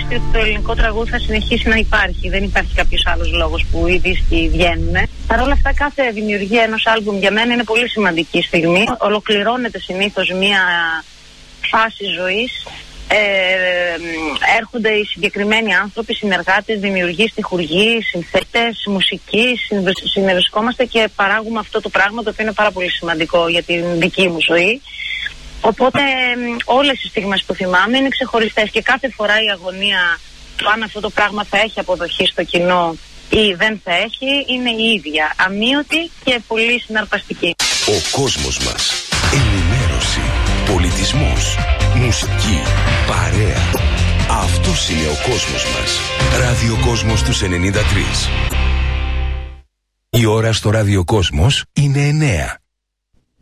ευχάριστη ότι το ελληνικό τραγούδι θα συνεχίσει να υπάρχει. Δεν υπάρχει κάποιος άλλος λόγος που οι δίσκοι βγαίνουν. Παρ' όλα αυτά, κάθε δημιουργία ενός άλμπουμ για μένα είναι πολύ σημαντική στιγμή. Ολοκληρώνεται συνήθως μία φάση ζωής. Έρχονται οι συγκεκριμένοι άνθρωποι, συνεργάτες, δημιουργοί, στιχουργοί, συνθέτες, μουσικοί, συνευρισκόμαστε και παράγουμε αυτό το πράγμα, το οποίο είναι πάρα πολύ σημαντικό για την δική μου ζωή. Οπότε όλες οι στιγμές που θυμάμαι είναι ξεχωριστές και κάθε φορά η αγωνία του αν αυτό το πράγμα θα έχει αποδοχή στο κοινό ή δεν θα έχει είναι η ίδια, αμείωτη και πολύ συναρπαστική. Ο κόσμος μας, ενημέρωση, πολιτισμός, μουσική, παρέα. Αυτός είναι ο κόσμος μας. Ραδιοκόσμος τους 93. Η ώρα στο Ραδιοκόσμος είναι 9.